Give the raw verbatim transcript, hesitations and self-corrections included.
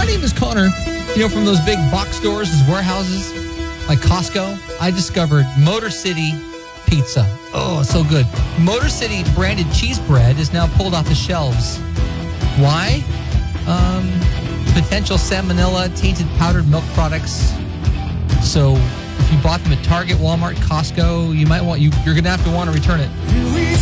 name is Connor. You know, from those big box stores, those warehouses, like Costco, I discovered Motor City Pizza. Oh, so good. Motor City branded cheese bread is now pulled off the shelves. Why? Um, potential salmonella, tainted powdered milk products. So if you bought them at Target, Walmart, Costco, you might want you you're gonna have to want to return it.